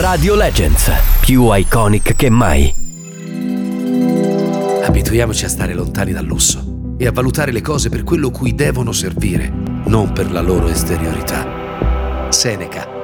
Radio Legends, più iconic che mai. Abituiamoci a stare lontani dal lusso e a valutare le cose per quello cui devono servire, non per la loro esteriorità. Seneca.